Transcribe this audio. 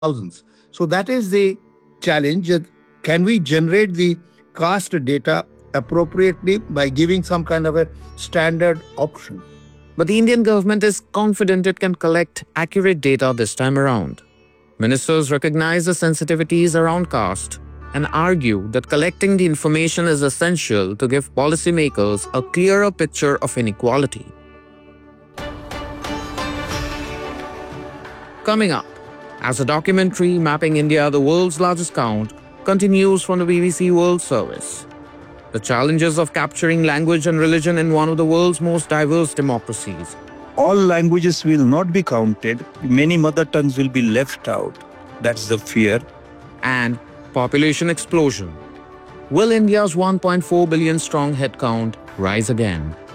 thousands. So that is the challenge. Can we generate the caste data appropriately by giving some kind of a standard option? But the Indian government is confident it can collect accurate data this time around. Ministers recognize the sensitivities around caste and argue that collecting the information is essential to give policymakers a clearer picture of inequality. Coming up, as a documentary mapping India, the world's largest count, continues from the BBC World Service. The challenges of capturing language and religion in one of the world's most diverse democracies. All languages will not be counted. Many mother tongues will be left out. That's the fear. And population explosion. Will India's 1.4 billion strong headcount rise again?